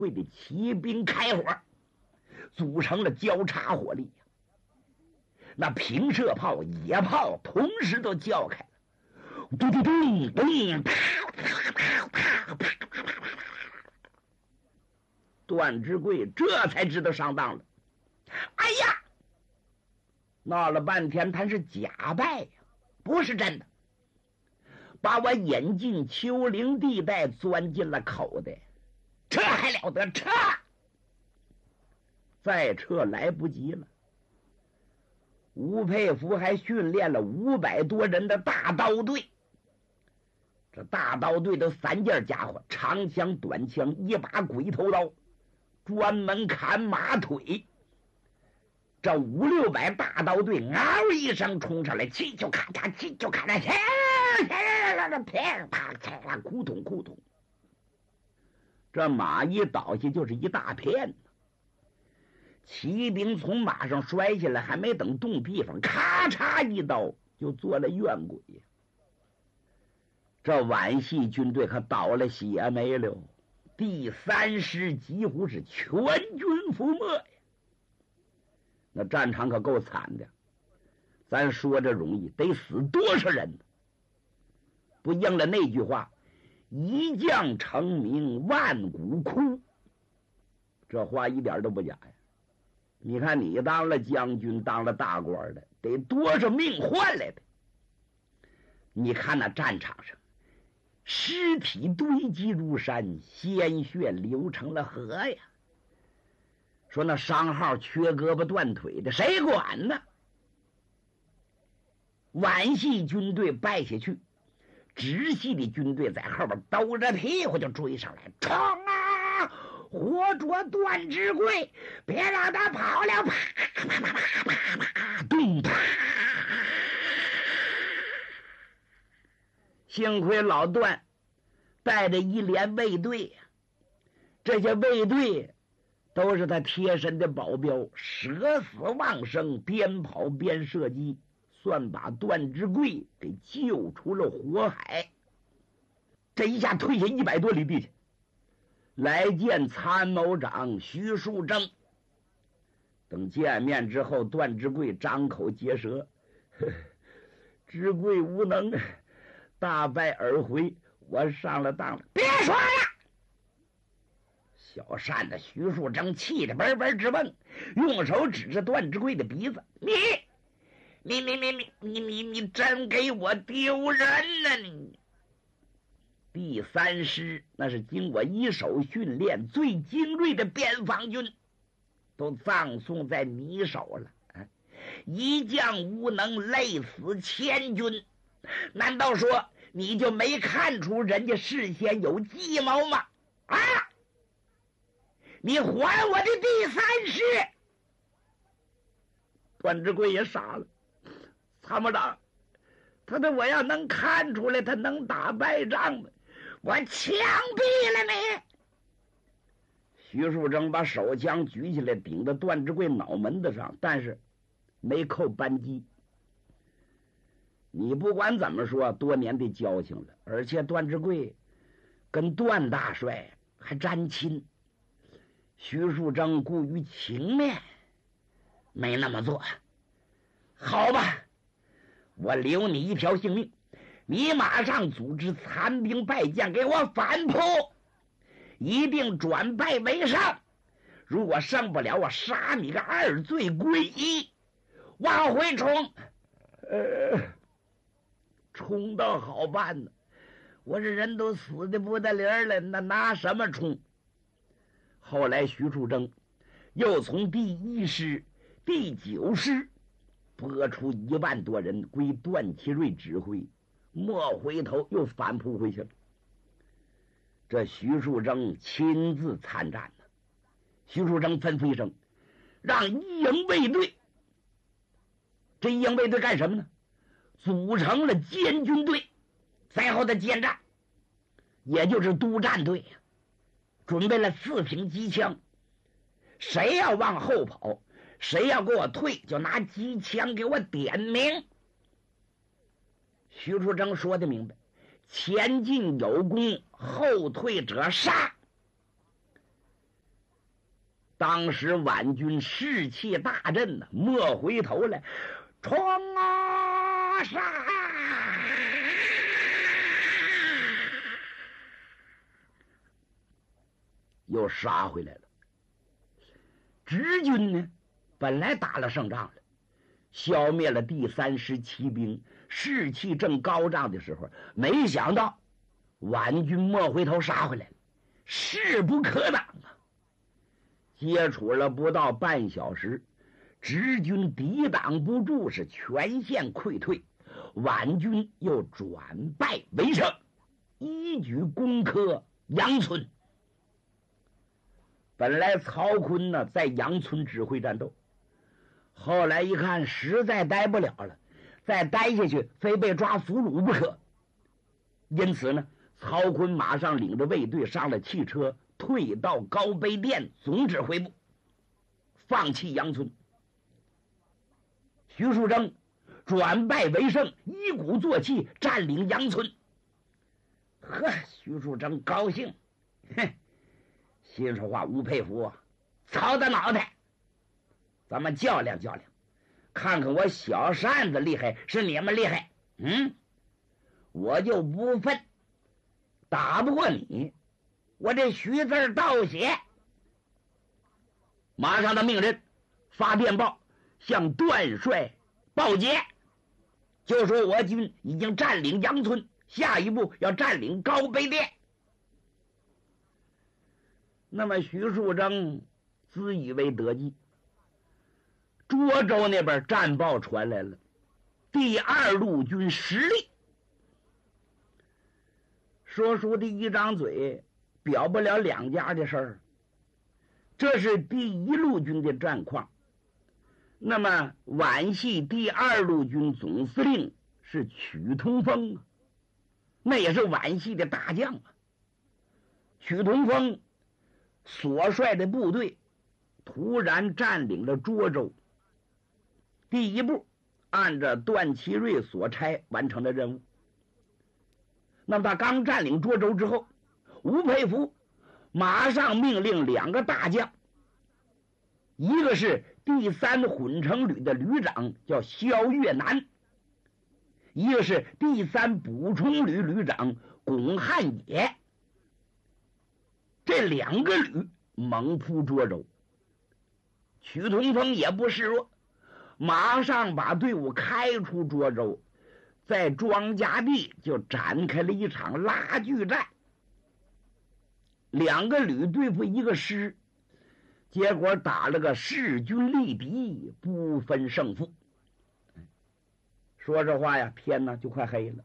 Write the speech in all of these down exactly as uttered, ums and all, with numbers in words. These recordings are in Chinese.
会的骑兵开火，组成了交叉火力。那平射炮、野炮同时都叫开了，咚咚咚咚，啪啪啪啪啪啪啪。段之贵这才知道上当了。哎呀，闹了半天他是假败呀，不是真的，把我引进丘陵地带，钻进了口袋，这还了得？撤！再撤来不及了。吴佩孚还训练了五百多人的大刀队，这大刀队都三件家伙，长枪、短枪，一把鬼头刀，专门砍马腿。这五六百大刀队嗷一声冲上来，气就咔嚓，气就咔嚓，啪啪啪，扑通扑通。这马一倒下就是一大片，骑兵从马上摔下来，还没等动地方，咔嚓一刀就做了怨鬼。这皖系军队可倒了血霉了，第三师几乎是全军覆没呀。那战场可够惨的，咱说着容易，得死多少人呢？不应了那句话，一将成名万骨枯，这话一点都不假呀。你看你当了将军，当了大官的，得多少命换来的？你看那战场上尸体堆积如山，鲜血流成了河呀。说那伤号缺胳膊断腿的谁管呢？皖系军队败下去，直系的军队在后边抖着屁股就追上来，冲啊！活捉段之贵，别让他跑了！啪啪啪啪啪啪，咚啪！幸亏老段带着一连卫队，这些卫队都是他贴身的保镖，舍死忘生，边跑边射击，算把段之贵给救出了火海。这一下退下一百多里地去，来见参谋长徐树铮。等见面之后，段之贵张口结舌：“之贵无能，大败而回，我上了当了。”别说了！小扇子徐树铮气得嘣嘣直蹦，用手指着段之贵的鼻子：“你，你，你，你，你，你，你，你真给我丢人呐！你第三师那是经过一手训练最精锐的边防军，都葬送在你手了。啊，一将无能，累死千军。难道说你就没看出人家事先有计谋吗？啊！你还我的第三师！”段之贵也傻了，参谋长，他的我要能看出来，他能打败仗吗？我枪毙了你！徐树铮把手枪举起来，顶到段之贵脑门子上，但是没扣扳机。你不管怎么说，多年的交情了，而且段之贵跟段大帅还沾亲。徐树铮顾于情面，没那么做。好吧，我留你一条性命，你马上组织残兵败将给我反扑，一定转败为胜。如果胜不了，我杀你个二罪归一。往回冲！呃，冲倒好办呢，我这人都死的不得了了，那拿什么冲？后来徐树铮又从第一师、第九师拨出一万多人归段祺瑞指挥，莫回头又反扑回去了。这徐树铮亲自参战呢。徐树铮吩咐一声，让一营卫队，这一营卫队干什么呢？组成了监军队，随后的监战，也就是督战队，准备了四挺机枪，谁要往后跑，谁要给我退，就拿机枪给我点名。徐树铮说的明白，前进有功，后退者杀。 当时皖军士气大振呐，莫回头来，冲啊杀！又杀回来了。直军呢，本来打了胜仗了，消灭了第三师骑兵，士气正高涨的时候，没想到皖军莫回头杀回来了，势不可挡啊！接触了不到半小时，直军抵挡不住，是全线溃退，皖军又转败为胜，一举攻克杨村。本来曹锟呢在杨村指挥战斗，后来一看实在待不了了，再待下去非被抓俘虏不可。因此呢，曹锟马上领着卫队上了汽车，退到高碑店总指挥部，放弃杨村。徐树铮转败为胜，一鼓作气占领杨村。呵，徐树铮高兴，哼，心说话，吴佩孚，曹的脑袋，咱们较量较量，看看我小扇子厉害是你们厉害。嗯，我就不分，打不过你，我这徐字倒写。马上的命人发电报向段帅报捷，就说我军已经占领杨村，下一步要占领高碑店。那么徐树铮自以为得计，涿州那边战报传来了，第二路军实力。说书的一张嘴表不了两家的事儿，这是第一路军的战况。那么皖系第二路军总司令是曲同风，那也是皖系的大将啊。曲同风所率的部队突然占领了涿州，第一步按照段祺瑞所差完成了任务。那么他刚占领涿州之后，吴佩孚马上命令两个大将，一个是第三混成旅的旅长叫萧月南，一个是第三补充旅旅长巩汉野。这两个旅猛扑涿州，曲同风也不示弱，马上把队伍开出涿州，在庄稼地就展开了一场拉锯战。两个旅对付一个师，结果打了个势均力敌，不分胜负。说这话呀，天哪就快黑了。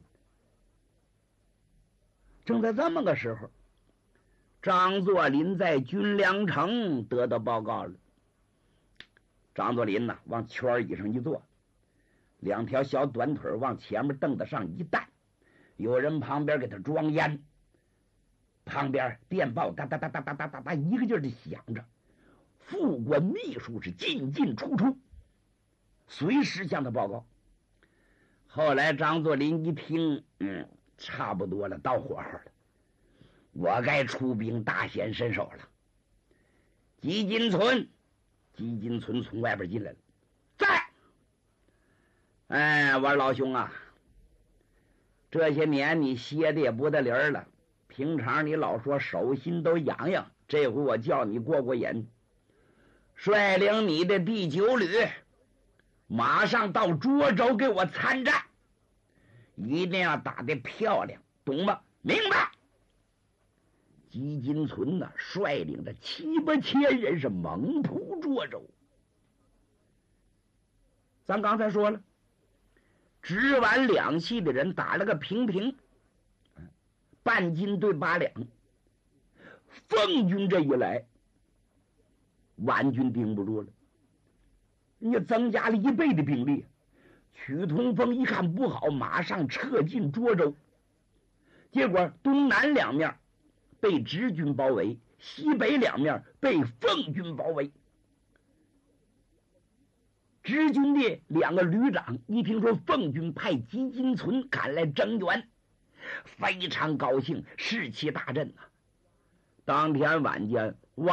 正在这么个时候，张作霖在军粮城得到报告了。张作霖呢，往圈椅上一坐，两条小短腿往前面凳子上一担，有人旁边给他装烟，旁边电报哒哒哒哒哒哒哒哒一个劲儿的响着，副官秘书是进进出出，随时向他报告。后来张作霖一听，嗯，差不多了，到火候了，我该出兵大显身手了。吉金存，吉金存从外边进来了，在。哎，我说老兄啊，这些年你歇的也不得灵儿了，平常你老说手心都痒痒，这回我叫你过过瘾，率领你的第九旅马上到涿州给我参战，一定要打得漂亮，懂吗？明白。吉金存呢，率领着七八千人是猛扑涿州。咱刚才说了，直皖两系的人打了个平平，半斤对八两。奉军这一来，皖军顶不住了，人家增加了一倍的兵力。曲同风一看不好，马上撤进涿州。结果东南两面被直军包围，西北两面被奉军包围。直军的两个旅长一听说奉军派吉金存赶来增援，非常高兴，士气大振啊。当天晚间，